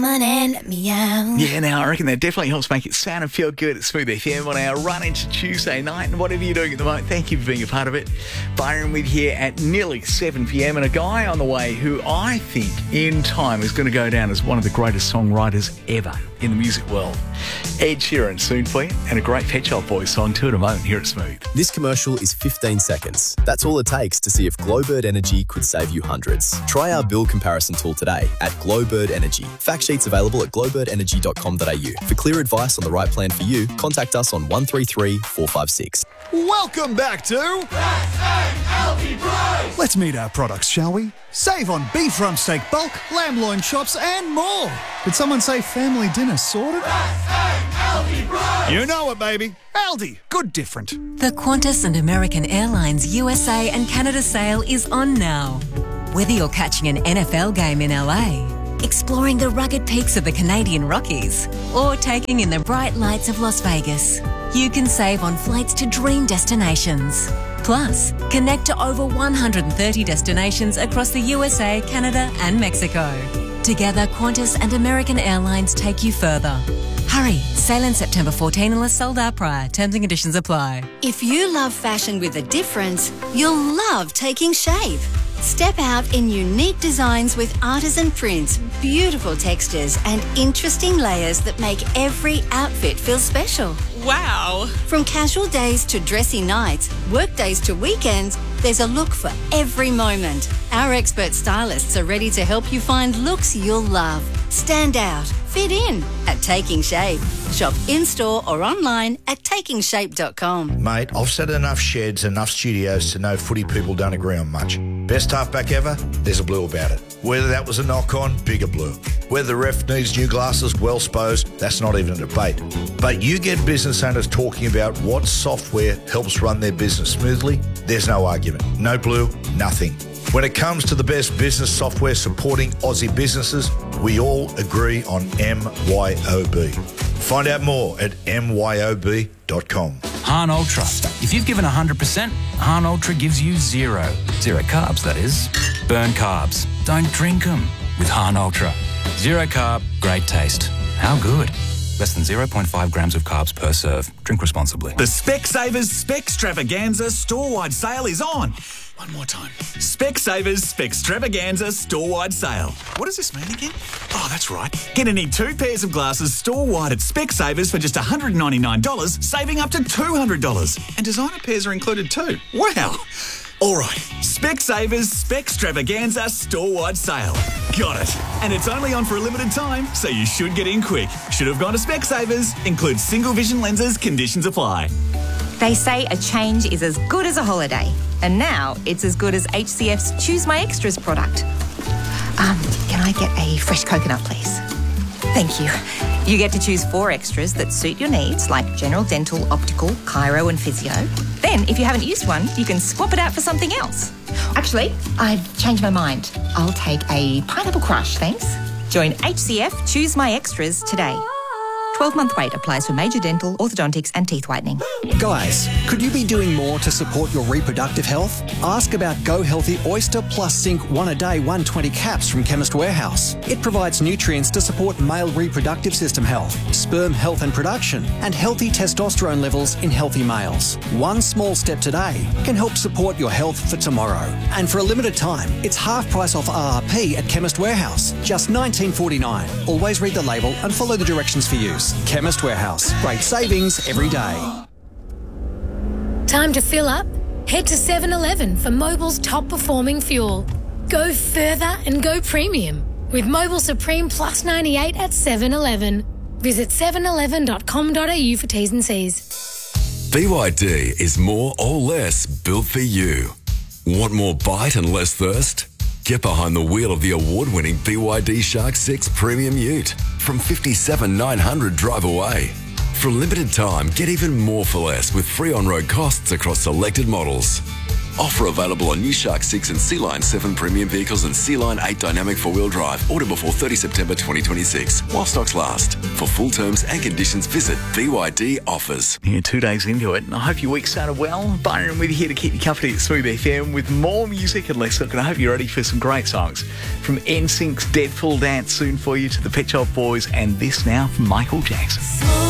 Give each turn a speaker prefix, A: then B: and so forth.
A: And meow.
B: Yeah, now I reckon that definitely helps make it sound and feel good at Smooth FM on our run into Tuesday night. And whatever you're doing at the moment, thank you for being a part of it. Byron with here at nearly 7 p.m. and a guy on the way who I think in time is going to go down as one of the greatest songwriters ever in the music world. Ed Sheeran soon for you, and a great Pet Shop Boys song too in a moment here at Smooth.
C: This commercial is 15 seconds. That's all it takes to see if Glowbird Energy could save you hundreds. Try our bill comparison tool today at Glowbird Energy. Fact sheets available at glowbirdenergy.com.au. For clear advice on the right plan for you, contact us on 133 456.
D: Welcome back to Let's meet our products, shall we? Save on beef rump steak bulk, lamb loin chops and more. Did someone say family dinner sorted? You know it, baby. Aldi, good different.
E: The Qantas and American Airlines USA and Canada sale is on now. Whether you're catching an NFL game in LA, exploring the rugged peaks of the Canadian Rockies, or taking in the bright lights of Las Vegas, you can save on flights to dream destinations. Plus, connect to over 130 destinations across the USA, Canada and Mexico. Together, Qantas and American Airlines take you further. Hurry, sail in September 14 unless sold out prior. Terms and conditions apply.
A: If you love fashion with a difference, you'll love Taking Shape. Step out in unique designs with artisan prints, beautiful textures and interesting layers that make every outfit feel special.
F: Wow!
A: From casual days to dressy nights, work days to weekends, there's a look for every moment. Our expert stylists are ready to help you find looks you'll love. Stand out, fit in at Taking Shape. Shop in-store or online at takingshape.com.
G: Mate, I've set enough sheds, enough studios to know footy people don't agree on much. Best halfback ever? There's a blue about it. Whether that was a knock-on, bigger blue. Whether the ref needs new glasses, well supposed, that's not even a debate. But you get business owners talking about what software helps run their business smoothly, there's no argument. No blue, nothing. When it comes to the best business software supporting Aussie businesses, we all agree on MYOB. Find out more at myob.com.
H: Hahn Ultra. If you've given 100%, Hahn Ultra gives you zero. Zero carbs, that is. Burn carbs. Don't drink them with Hahn Ultra. Zero carb, great taste. How good? Less than 0.5 grams of carbs per serve. Drink responsibly.
I: The Specsavers Specstravaganza store-wide sale is on. One more time. Specsavers Specstravaganza store-wide sale. What does this mean again? Oh, that's right. Get any 2 pairs of glasses store-wide at Specsavers for just $199, saving up to $200. And designer pairs are included too. Wow. All right. Specsavers Specstravaganza store-wide sale. Got it. And it's only on for a limited time, so you should get in quick. Should have gone to Specsavers. Includes single vision lenses. Conditions apply.
F: They say a change is as good as a holiday. And now it's as good as HCF's Choose My Extras product. Can I get a fresh coconut, please? Thank you. You get to choose 4 extras that suit your needs, like general dental, optical, chiro and physio. Then, if you haven't used one, you can swap it out for something else. Actually, I've changed my mind. I'll take a pineapple crush, thanks. Join HCF Choose My Extras today. 12-month wait applies for major dental, orthodontics and teeth whitening.
J: Guys, could you be doing more to support your reproductive health? Ask about Go Healthy Oyster Plus Zinc 1 a day 120 caps from Chemist Warehouse. It provides nutrients to support male reproductive system health, sperm health and production, and healthy testosterone levels in healthy males. One small step today can help support your health for tomorrow. And for a limited time, it's half price off RRP at Chemist Warehouse, just $19.49. Always read the label and follow the directions for use. Chemist Warehouse. Great savings every day.
K: Time to fill up? Head to 7-Eleven for Mobil's top performing fuel. Go further and go premium with Mobil Supreme Plus 98 at 7-Eleven. Visit 7eleven.com.au for T's and C's.
L: BYD is more or less built for you. Want more bite and less thirst? Get behind the wheel of the award-winning BYD Shark 6 Premium Ute from $57,900 drive away. For a limited time, get even more for less with free on-road costs across selected models. Offer available on new Shark 6 and Sea Line 7 premium vehicles and Sea Line 8 dynamic four-wheel drive. Order before 30 September 2026. While stocks last. For full terms and conditions, visit BYD Offers.
B: Yeah, 2 days into it, and I hope your week started well. Byron with you here to keep you company at Smooth FM with more music and less look, and I hope you're ready for some great songs. From NSYNC's Deadpool Dance soon for you to the Pet Shop Boys, and this now from Michael Jackson.